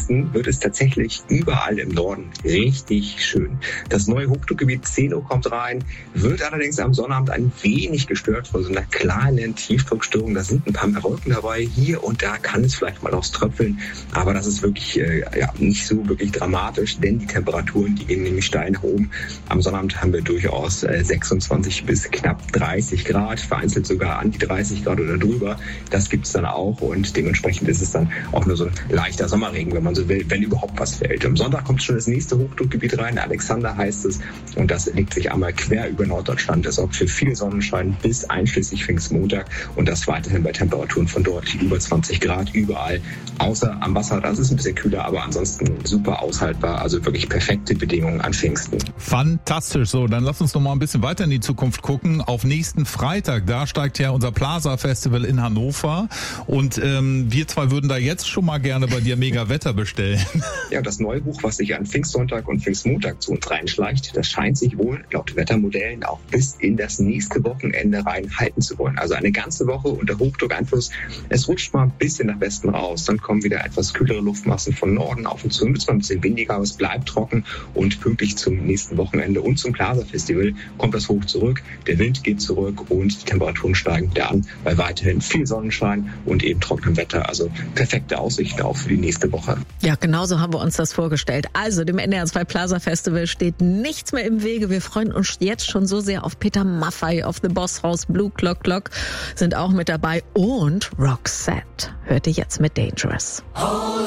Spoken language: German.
Pfingsten wird es tatsächlich überall im Norden richtig schön. Das neue Hochdruckgebiet Zeno kommt rein, wird allerdings am Sonnabend ein wenig gestört von so einer kleinen Tiefdruckstörung. Da sind ein paar mehr Wolken dabei. Hier und da kann es vielleicht mal aufs Tröpfeln, aber das ist wirklich nicht so wirklich dramatisch, denn die Temperaturen, die gehen nämlich steil nach oben. Am Sonnabend haben wir durchaus 26 bis knapp 30 Grad, vereinzelt sogar an die 30 Grad oder drüber. Das gibt es dann auch und dementsprechend ist es dann auch nur so ein leichter Sommerregen, wenn man so will, wenn überhaupt was fällt. Am Sonntag kommt schon das nächste Hochdruckgebiet rein, Alexander heißt es, und das legt sich einmal quer über Norddeutschland. Es sorgt für viel Sonnenschein bis einschließlich Pfingstmontag und das weiterhin bei Temperaturen von dort über 20 Grad überall, außer am Wasser, das ist ein bisschen kühler, aber ansonsten super aushaltbar, also wirklich perfekte Bedingungen an Pfingsten. Fantastisch, so, dann lass uns noch mal ein bisschen weiter in die Zukunft gucken. Auf nächsten Freitag, da steigt ja unser Plaza Festival in Hannover und wir zwei würden da jetzt schon mal gerne bei dir mega Wetter bestellen. Ja, das neue Buch, was sich an Pfingstsonntag und Pfingstmontag zu uns reinschleicht, das scheint sich wohl laut Wettermodellen auch bis in das nächste Wochenende reinhalten zu wollen. Also eine ganze Woche unter Hochdruckeinfluss. Es rutscht mal ein bisschen nach Westen raus, dann kommen wieder etwas kühlere Luftmassen von Norden auf uns zu, wird zwar ein bisschen windiger, aber es bleibt trocken und pünktlich zum nächsten Wochenende und zum Plaza Festival kommt das Hoch zurück, der Wind geht zurück und die Temperaturen steigen wieder an, bei weiterhin viel Sonnenschein und eben trockenem Wetter. Also perfekte Aussichten auch für die nächste Woche. Ja, genauso haben wir uns das vorgestellt. Also dem NDR 2 Plaza Festival steht nichts mehr im Wege. Wir freuen uns jetzt schon so sehr auf Peter Maffay, auf The Boss House, Blue Clock Clock sind auch mit dabei und Roxette hört ihr jetzt mit Dangerous.